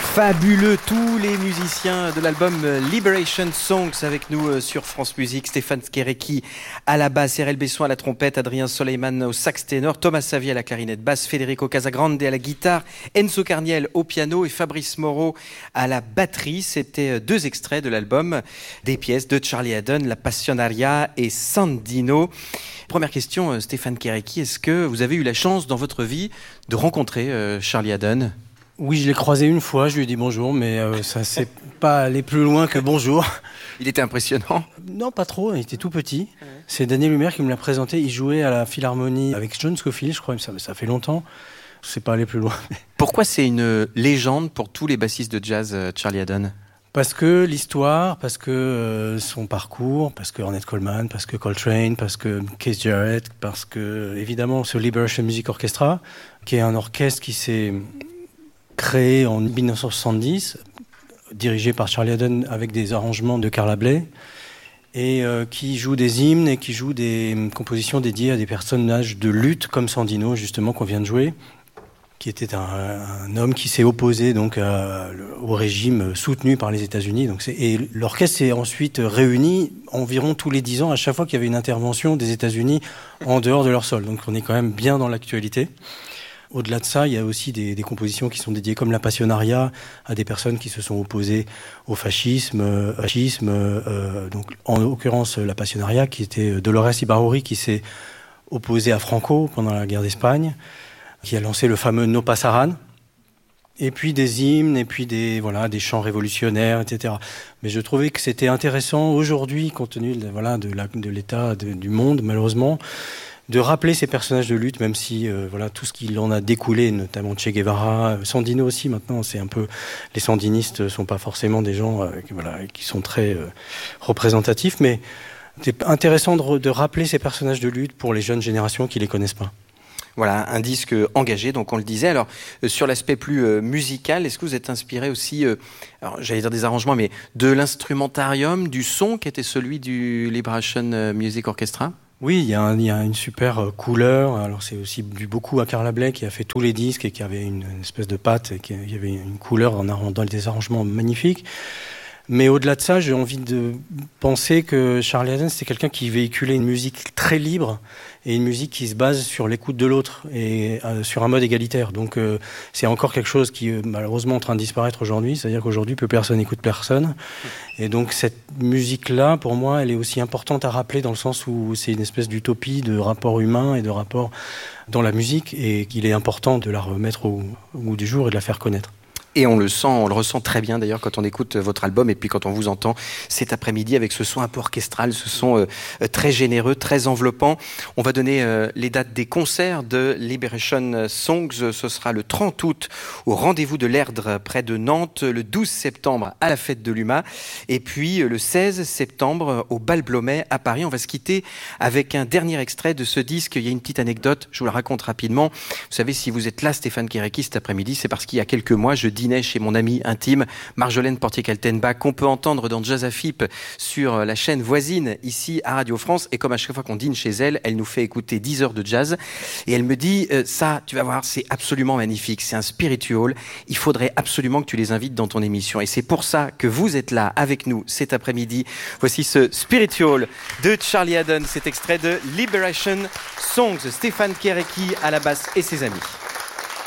Fabuleux, tous les musiciens de l'album Liberation Songs avec nous sur France Musique. Stéphane Kéréki à la basse, RL Besson à la trompette, Adrien Soleiman au sax ténor, Thomas Savier à la clarinette basse, Federico Casagrande à la guitare, Enzo Carniel au piano et Fabrice Moreau à la batterie. C'était deux extraits de l'album, des pièces de Charlie Haddon, La Passionaria et Sandino. Première question, Stéphane Kéréki, est-ce que vous avez eu la chance dans votre vie de rencontrer Charlie Haddon ? Oui, je l'ai croisé une fois, je lui ai dit bonjour, mais ça s'est pas allé plus loin que bonjour. Il était impressionnant ? Non, pas trop, il était tout petit. C'est Daniel Lumière qui me l'a présenté, il jouait à la Philharmonie avec John Scofield, je crois, ça fait longtemps. C'est pas allé plus loin. Pourquoi c'est une légende pour tous les bassistes de jazz, Charlie Haddon ? Parce que l'histoire, parce que son parcours, parce que Ornette Coleman, parce que Coltrane, parce que Keith Jarrett, parce que, évidemment, ce Liberation Music Orchestra, qui est un orchestre qui s'est créé en 1970, dirigé par Charlie Haddon avec des arrangements de Carla Bley, et qui joue des hymnes et qui joue des compositions dédiées à des personnages de lutte comme Sandino, justement, qu'on vient de jouer, qui était un homme qui s'est opposé donc au régime soutenu par les États-Unis. Et l'orchestre s'est ensuite réuni environ tous les 10 ans à chaque fois qu'il y avait une intervention des États-Unis en dehors de leur sol. Donc on est quand même bien dans l'actualité. Au-delà de ça, il y a aussi des compositions qui sont dédiées, comme la Passionaria, à des personnes qui se sont opposées au fascisme, donc en l'occurrence la Passionaria, qui était Dolores Ibarruri, qui s'est opposée à Franco pendant la guerre d'Espagne, qui a lancé le fameux No Pasaran, et puis des hymnes, et puis des chants révolutionnaires, etc. Mais je trouvais que c'était intéressant aujourd'hui, compte tenu de l'état du monde, malheureusement, de rappeler ces personnages de lutte, même si tout ce qui en a découlé, notamment Che Guevara, Sandino aussi. Maintenant, c'est un peu, les sandinistes sont pas forcément des gens qui sont très représentatifs, mais c'est intéressant de rappeler ces personnages de lutte pour les jeunes générations qui les connaissent pas. Voilà, un disque engagé, donc on le disait. Alors, sur l'aspect plus musical, est-ce que vous êtes inspiré aussi, alors j'allais dire des arrangements, mais de l'instrumentarium, du son qui était celui du Liberation Music Orchestra ? Oui, il y a une super couleur. Alors c'est aussi dû beaucoup à Carla Bley qui a fait tous les disques et qui avait une espèce de patte, et il y avait une couleur dans des arrangements magnifiques. Mais au-delà de ça, j'ai envie de penser que Charlie Haddon, c'est quelqu'un qui véhiculait une musique très libre et une musique qui se base sur l'écoute de l'autre et sur un mode égalitaire. Donc c'est encore quelque chose qui est malheureusement en train de disparaître aujourd'hui. C'est-à-dire qu'aujourd'hui, plus personne n'écoute personne. Et donc cette musique-là, pour moi, elle est aussi importante à rappeler dans le sens où c'est une espèce d'utopie de rapport humain et de rapport dans la musique, et qu'il est important de la remettre au goût du jour et de la faire connaître. Et on le ressent très bien d'ailleurs quand on écoute votre album et puis quand on vous entend cet après-midi avec ce son un peu orchestral, ce son très généreux, très enveloppant. On va donner les dates des concerts de Liberation Songs. Ce sera le 30 août au Rendez-vous de l'Erdre près de Nantes, le 12 septembre à la Fête de l'Humas et puis le 16 septembre au Bal Blomet à Paris. On va se quitter avec un dernier extrait de ce disque. Il y a une petite anecdote, je vous la raconte rapidement. Vous savez, si vous êtes là, Stéphane Kéréki, cet après-midi, c'est parce qu'il y a quelques mois, je dînais chez mon amie intime Marjolaine Portier-Kaltenbach, qu'on peut entendre dans Jazz Afip sur la chaîne voisine ici à Radio France, et comme à chaque fois qu'on dîne chez elle, elle nous fait écouter 10 heures de jazz et elle me dit ça, tu vas voir, c'est absolument magnifique, c'est un spiritual, il faudrait absolument que tu les invites dans ton émission, et c'est pour ça que vous êtes là avec nous cet après-midi. Voici ce spiritual de Charlie Haddon, cet extrait de Liberation Songs, Stéphane Kéréki à la basse et ses amis.